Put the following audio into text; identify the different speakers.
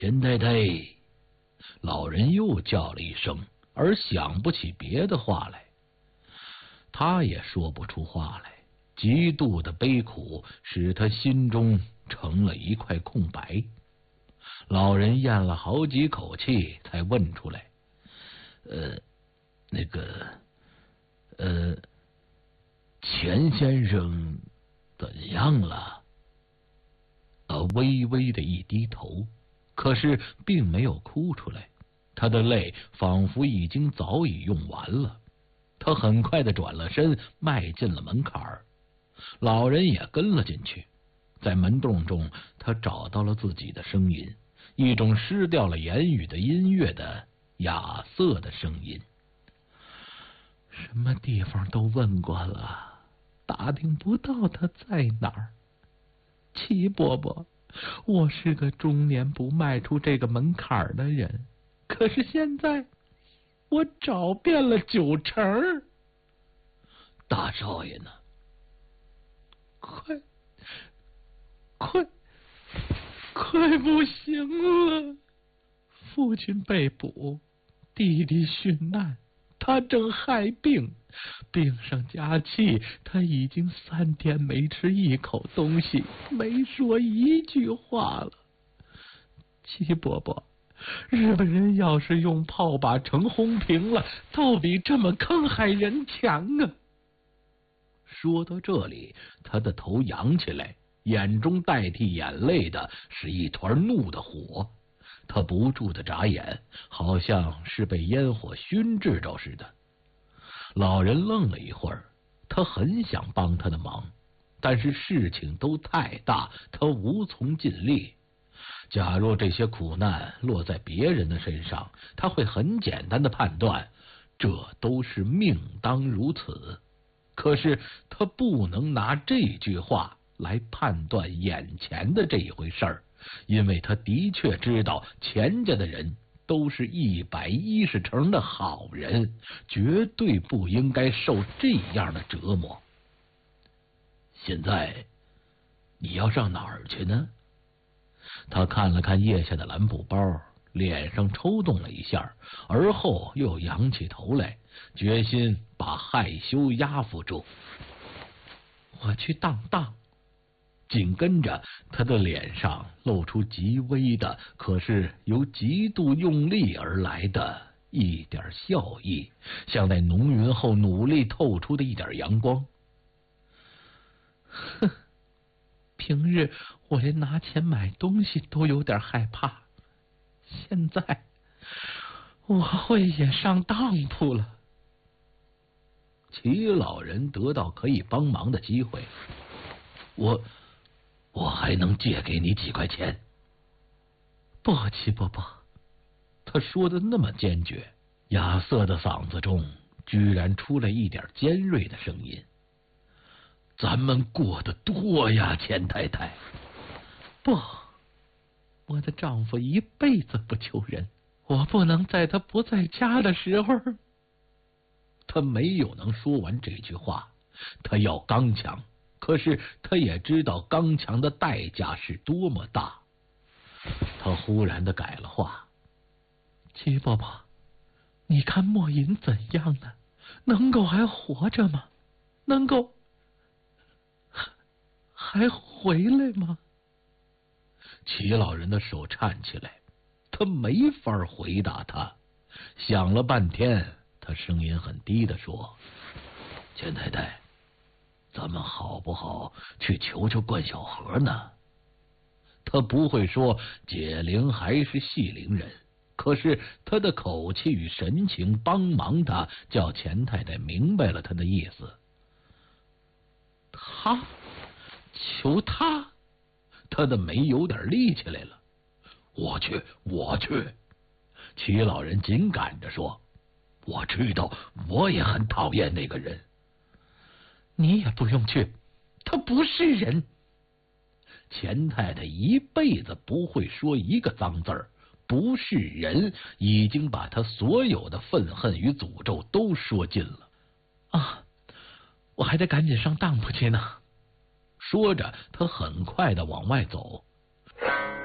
Speaker 1: 钱太太，老人又叫了一声，而想不起别的话来。他也说不出话来，极度的悲苦使他心中成了一块空白。老人咽了好几口气，才问出来：“钱先生怎样了？”微微的一低头，可是并没有哭出来，他的泪仿佛已经早已用完了。他很快的转了身，迈进了门槛儿，老人也跟了进去。在门洞中，他找到了自己的声音，一种失掉了言语的音乐的哑涩的声音。什么地方都问过了，打听不到他在哪儿。齐伯伯，我是个中年不迈出这个门槛的人，可是现在我找遍了90%。大少爷呢？快不行了！父亲被捕，弟弟殉难，他正害病，病上加气，他已经3天没吃一口东西，没说一句话了。齐伯伯，日本人要是用炮把城轰平了，都比这么坑害人强啊！说到这里，他的头扬起来，眼中代替眼泪的是一团怒的火。他不住的眨眼，好像是被烟火熏制着似的。老人愣了一会儿，他很想帮他的忙，但是事情都太大，他无从尽力。假若这些苦难落在别人的身上，他会很简单的判断，这都是命当如此。可是他不能拿这句话来判断眼前的这一回事儿，因为他的确知道钱家的人都是110成的好人，绝对不应该受这样的折磨。现在你要上哪儿去呢？他看了看腋下的蓝布包，脸上抽动了一下，而后又扬起头来，决心把害羞压服住。我去当当。紧跟着，他的脸上露出极微的，可是由极度用力而来的一点笑意，像在浓云后努力透出的一点阳光。哼，平日我连拿钱买东西都有点害怕，现在我会也上当铺了。齐老人得到可以帮忙的机会，我还能借给你几块钱。不，齐伯伯，他说的那么坚决，哑涩的嗓子中居然出来一点尖锐的声音。咱们过得多呀，钱太太。不，我的丈夫一辈子不求人，我不能在他不在家的时候。他没有能说完这句话，他要刚强，可是他也知道刚强的代价是多么大。他忽然的改了话：齐伯伯，你看莫隐怎样呢？能够还活着吗？能够还回来吗？齐老人的手颤起来，他没法回答他。想了半天，他声音很低的说：钱太太，咱们好不好去求求冠小河呢？他不会说解铃还是系铃人，可是他的口气与神情帮忙他，叫钱太太明白了他的意思。他求他？他的眉有点立起来了。我去。齐老人紧赶着说：我知道，我也很讨厌那个人。你也不用去，他不是人。钱太太一辈子不会说一个脏字儿，不是人已经把他所有的愤恨与诅咒都说尽了。啊，我还得赶紧上当铺去呢。说着，他很快的往外走。